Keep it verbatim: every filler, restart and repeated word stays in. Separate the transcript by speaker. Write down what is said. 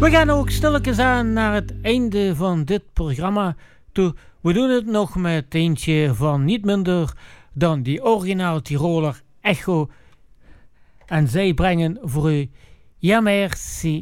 Speaker 1: We gaan ook stilletjes aan naar het einde van dit programma toe. We doen het nog met eentje van niet minder dan die originaal Tiroler Echo. En zij brengen voor u Ja Merci